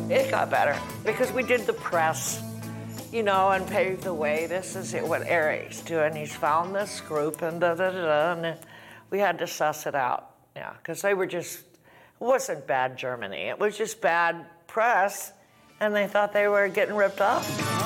It got better because we did the press, you know, and paved the way. This is what Eric's doing. He's found this group and da-da-da-da, and we had to suss it out. Yeah, because they were just, it wasn't bad Germany. It was just bad press, and they thought they were getting ripped off.